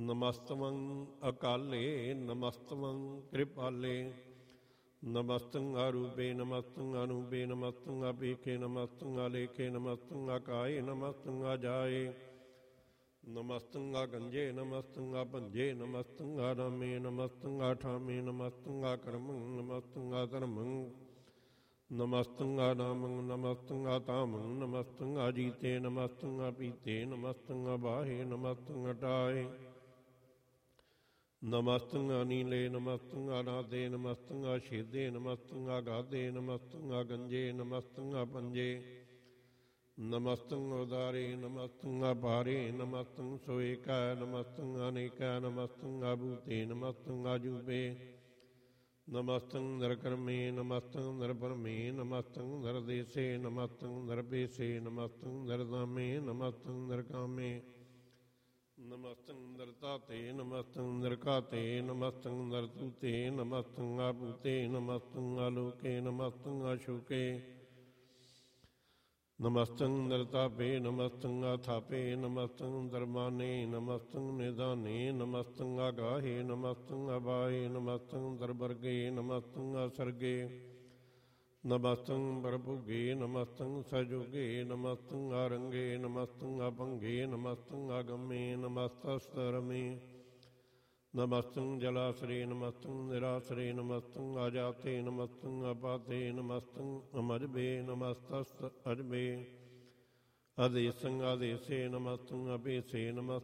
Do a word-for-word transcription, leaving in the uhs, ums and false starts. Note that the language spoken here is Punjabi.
ਨਮਸਤਵੰ ਅਕਾਲੇ ਨਮਸਤਵੰ ਕਿਰਪਾਲੇ ਨਮਸਤੰ ਆਰੂਪੇ ਨਮਸਤੰ ਅਨੂਪੇ ਨਮਸਤੰ ਆਪੀਖੇ ਨਮਸਤੰ ਆਲੇਖੇ ਨਮਸਤੰ ਆਕਾਏ ਨਮਸਤੰ ਆਜਾਏ ਨਮਸਤੰ ਆਗੰਜੇ ਨਮਸਤੰ ਆਭੰਜੇ ਨਮਸਤੰ ਆਰਾਮੇ ਨਮਸਤੰ ਆਠਾਮੇ ਨਮਸਤੰ ਆਕਰਮੰ ਨਮਸਤੰ ਆਧਰਮੰ ਨਮਸਤੰ ਆਨਾਮੰ ਨਮਸਤੰ ਆਤਾਮੰ ਨਮਸਤੰ ਆਜੀਤੇ ਨਮਸਤੰ ਆਪੀਤੇ ਨਮਸਤੰ ਆਬਾਹੇ ਨਮਸਤੰ ਅਟਾਏ ਨਮਸਤੰ ਅਨੀਲੇ ਨਮਸਤੰ ਅਨਾਦੇ ਨਮਸਤੰ ਆਛੇਦੇ ਨਮਸਤੰ ਆਗਾਦੇ ਨਮਸਤੰ ਆਗੰਜੇ ਨਮਸਤੰ ਆਪੰਜੇ ਨਮਸਤੰ ਉਦਾਰੇ ਨਮਸਤੰ ਆਪਾਰੇ ਨਮਸਤੰ ਸੋਏਕਾ ਨਮਸਤੰ ਅਨੇਕਾ ਨਮਸਤੰ ਆਭੂਤੇ ਨਮਸਤੰ ਆਜੂਬੇ ਨਮਸਤੰ ਨਰਕਰਮੇ ਨਮਸਤੰ ਨਰਪਰਮੇ ਨਮਸਤੰ ਨਰਦੇਸੇ ਨਮਸਤੰ ਨਰਪੇਸੇ ਨਮਸਤੰ ਨਰਦਾਮੇ ਨਮਸਤੰ ਨਰਕਾਮੇ ਨਮਸਤੰ ਨਰਤਾਤੇ ਨਮਸਤੰ ਨਰਕਾਤੇ ਨਮਸਤੰ ਨਰਤੂਤੇ ਨਮਸਤੰ ਆਭੂਤੇ ਨਮਸਤੰ ਆਲੋਕੇ ਨਮਸਤੰ ਆਸ਼ੋਕੇ ਨਮਸਤੰ ਨਰਤਾਪੇ ਨਮਸਤੰ ਆਥਾਪੇ ਨਮਸਤੰ ਦਰਮਾਨੇ ਨਮਸਤੰ ਨਿਦਾਨੇ ਨਮਸਤੰ ਆਗਾਹੇ ਨਮਸਤੰ ਆਬਾਏ ਨਮਸਤੰ ਦਰਬਰਗੇ ਨਮਸਤੰ ਆਸਰਗੇ ਨਮਸਤੰ ਬਰਭੁਗੇ ਨਮਸਤੰ ਸਜੁਗੇ ਨਮਸਤੰ ਆਰੰਗੇ ਨਮਸਤੰ ਆਭੰਗੇ ਨਮਸਤੰ ਆਗਮੇ ਨਮਸਤਸਤਰਮੇ ਨਮਸਤੰ ਜਲਾਸਰੇ ਨਮਸਤੰ ਨਿਰਾਸਰੇ ਨਮਸਤੰ ਆਜਾਤੇ ਨਮਸਤੰ ਆਪਾਤੇ ਨਮਸਤੰ ਅਮਜਬੇ ਨਮਸਤਸਤ ਅਜਬੇ ਆਦੇਸੰ ਆਦੇਸੇ ਨਮਸਤੰ ਅਪੇਸੇ ਨਮਸਤੰ